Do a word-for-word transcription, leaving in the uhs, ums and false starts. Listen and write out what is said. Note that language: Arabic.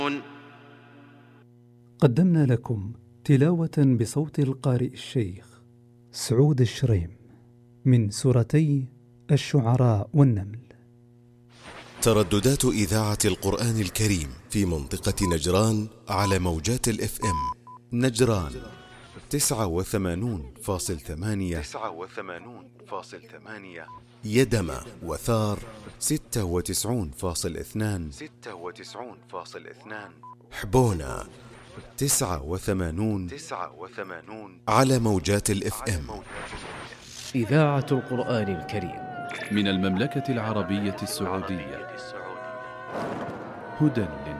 قدمنا لكم تلاوة بصوت القارئ الشيخ سعود الشريم من سورتي الشعراء والنمل. ترددات إذاعة القرآن الكريم في منطقة نجران على موجات الإف إم نجران تسعة وثمانون فاصل ثمانية تسعة وثمانون فاصل ثمانية يدمى وثار ستة وتسعون فاصل اثنان ستة وتسعون فاصل اثنان حبونا تسعة وثمانون تسعة وثمانون على موجات الإف إم. إذاعة القرآن الكريم من المملكة العربية السعودية، هدى